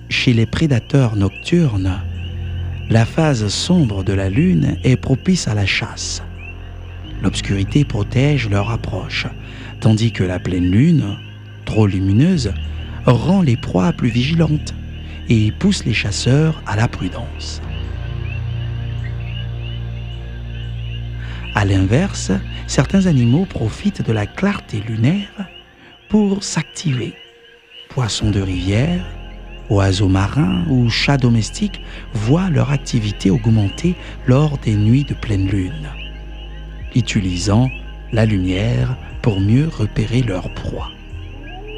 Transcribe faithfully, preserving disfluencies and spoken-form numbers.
Chez les prédateurs nocturnes, la phase sombre de la lune est propice à la chasse. L'obscurité protège leur approche, tandis que la pleine lune, trop lumineuse, rend les proies plus vigilantes et pousse les chasseurs à la prudence. À l'inverse, certains animaux profitent de la clarté lunaire pour s'activer. Poissons de rivière, oiseaux marins ou chats domestiques voient leur activité augmenter lors des nuits de pleine lune, utilisant la lumière pour mieux repérer leur proie.